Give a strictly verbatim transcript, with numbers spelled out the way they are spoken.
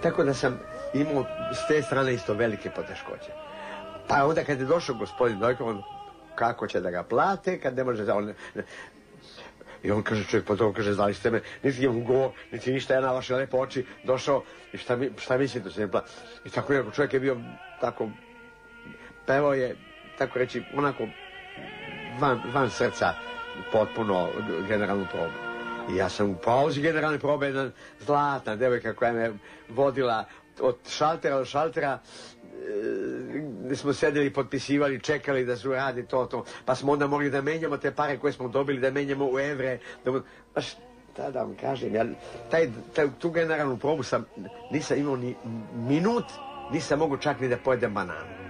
Tako da sam imao s te strane isto velike poteškoće. Pa onda kad je došao gospodin Dojko, on kako će da ga plate, kad ne može da on... I on kaže, čovjek potom kaže, znali ste me, niti imam govor, niti ništa, ja na vaše lepe oči došao i šta, mi, šta mislite, se ne plati. I tako je, čovjek je bio tako, pevao je, tako reći, onako van, van srca potpuno generalnu probu. I ja sam u pauzi generalne probe, jedna zlatna devojka koja me vodila od šaltera do šaltera, gdje smo sedeli, potpisivali, čekali da se uradi to, to, pa smo onda mogli da menjamo te pare koje smo dobili, da menjamo u evre, da... Pa šta da vam kažem, ja taj, taj, tu generalnu probu sam, nisam imao ni minut, nisam mogu čak ni da pojedem bananu.